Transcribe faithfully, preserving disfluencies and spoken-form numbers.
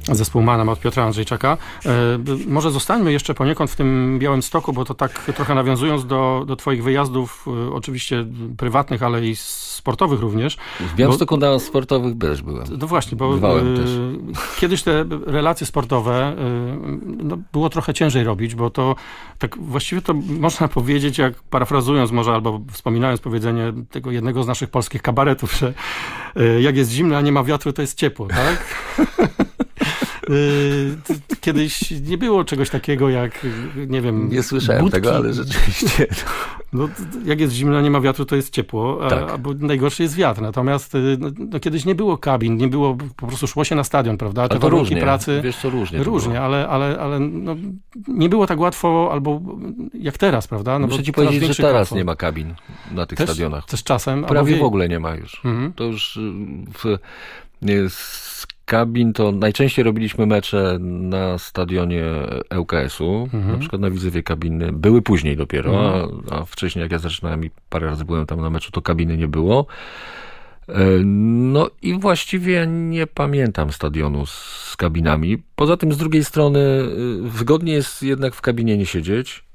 zespół Manam od Piotra Andrzejczaka. Może zostańmy jeszcze poniekąd w tym Białymstoku, bo to tak trochę nawiązując do, do twoich wyjazdów, oczywiście prywatnych, ale i sportowych również. W Białymstoku bo, na sportowych też byłem. No właśnie, bo Bywałem też. Kiedyś te relacje sportowe no, było trochę ciężej robić, bo to tak właściwie to można powiedzieć, jak parafrazując może, albo wspominając powiedzenie tego jednego z naszych polskich kabaretów, że jak jest zimno, a nie ma wiatru, to jest ciepło, tak? Kiedyś nie było czegoś takiego jak, nie wiem... Nie słyszałem budki. tego, ale rzeczywiście... No, jak jest zimno, nie ma wiatru, to jest ciepło, a, tak. a najgorszy jest wiatr. Natomiast no, no, kiedyś nie było kabin, nie było, po prostu szło się na stadion, prawda? Te warunki różnie, pracy... Wiesz co, różnie. Różnie, ale, ale, ale no, nie było tak łatwo, albo jak teraz, prawda? No, Muszę bo ci powiedzieć, że teraz komfort. nie ma kabin na tych też, stadionach. Też czasem. Prawie wie... w ogóle nie ma już. Mhm. To już w, z kabin to najczęściej robiliśmy mecze na stadionie L K S-u, mhm. na przykład na Widzewie kabiny były później dopiero, mhm. a, a wcześniej jak ja zaczynałem i parę razy byłem tam na meczu, to kabiny nie było. No i właściwie nie pamiętam stadionu z kabinami. Poza tym z drugiej strony wygodnie jest jednak w kabinie nie siedzieć.